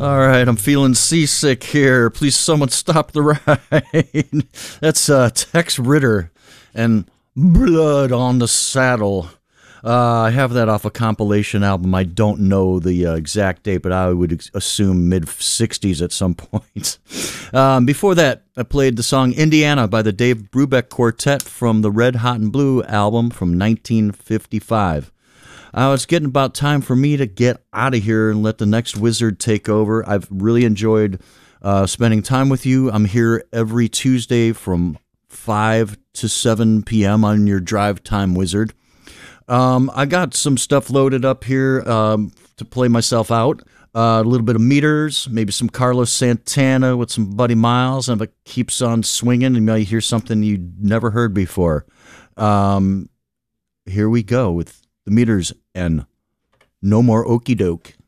All right, I'm feeling seasick here. Please, someone stop the ride. That's Tex Ritter and Blood on the Saddle. I have that off a compilation album. I don't know the exact date, but I would assume mid-'60s at some point. Before that, I played the song Indiana by the Dave Brubeck Quartet from the Red Hot and Blue album from 1955. It's getting about time for me to get out of here and let the next wizard take over. I've really enjoyed spending time with you. I'm here every Tuesday from 5 to 7 p.m. on your Drive Time Wizard. I got some stuff loaded up here to play myself out. A little bit of Meters, maybe some Carlos Santana with some Buddy Miles, and if it keeps on swinging, you might hear something you never heard before. Here we go with the Meters and No More Okey Doke.